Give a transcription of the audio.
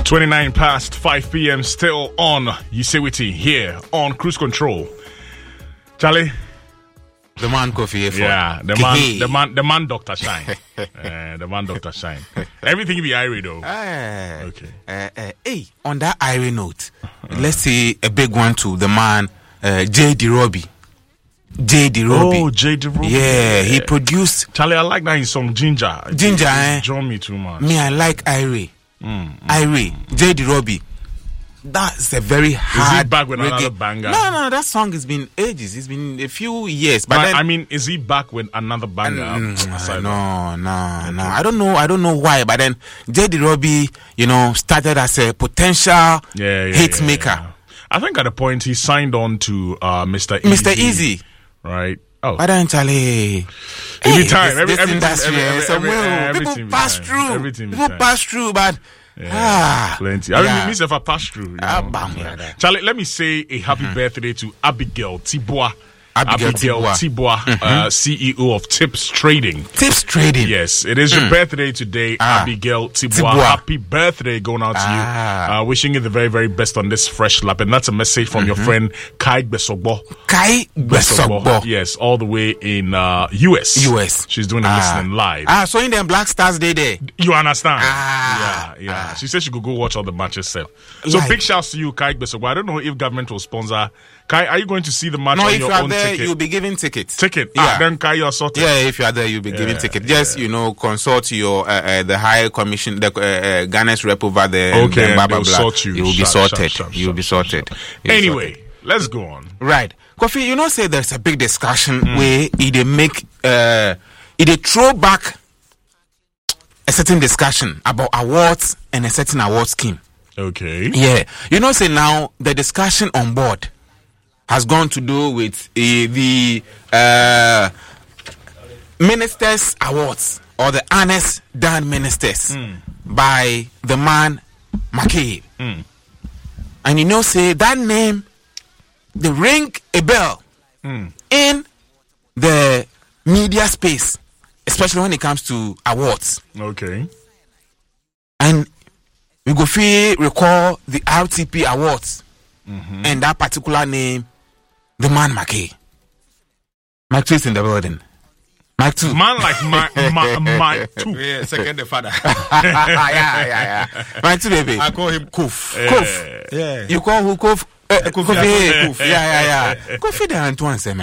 29 past 5 p.m. still on Usewiti here on Cruise Control. Charlie, the man Kofi. Yeah, the man Dr. Shine. The man Dr. Shine. Everything be Irie though. Okay. Hey, on that Irie note, let's say a big one to the man J.D. Robbie. J.D. Robbie. Oh, J.D. Robbie. Yeah, he produced. Charlie, I like that his song Ginger. Ginger, Draw me too much. Me, I like Irie. Irie, J.D. Robbie. That's a very hard. Is he back with reggae. Another banger? No, that song has been ages. It's been a few years. But then, I mean, is he back with another banger? No. I don't know why. But then J.D. Robbie, started as a potential hit maker. Yeah. I think at a point he signed on to Mr. Easy. Mr. Easy. Right. Oh. But then, Charlie. Anytime. People pass through. People pass through, but. Plenty. I mean, myself a pass through. Charlie, let me say a happy birthday to Abigail Tibois. Tibois, CEO of Tips Trading. Tips Trading. Yes, it is your birthday today, Abigail Tibois. Happy birthday going out to you. Wishing you the very, very best on this fresh lap. And that's a message from your friend Kai Besogbo. Kai Besogbo. Yes, all the way in US. She's doing the listening live. So in the Black Stars Day there. You understand? Yeah. She said she could go watch all the matches herself. So big shouts to you, Kai Besogbo. I don't know if government will sponsor. Kai, are you going to see the match on your own ticket? You'll be given tickets. Yeah. Then Kai, you're sorted. Yeah, if you are there, you'll be given tickets. Just, consult your the High Commission, the Ghana's rep over there. Okay, and blah, blah, blah. You'll be sorted. You'll be sorted. Anyway, let's go on. Right. Kofi, say there's a big discussion where they make, they throw back a certain discussion about awards and a certain award scheme. Okay. Yeah. Say now the discussion on board has gone to do with the Ministers Awards or the Honest Dan Ministers by the man McCabe. And say that name, they ring a bell in the media space, especially when it comes to awards. Okay. And we go recall the RTP Awards and that particular name, the man McKay. Mike 2 is in the building. Mike 2. Man like Mike 2. Yeah, second the father. yeah. Mike 2, baby. I call him Kuf. Kuf. Yeah. You call who Kuf? Kofi. Yeah. Kofi the Antoine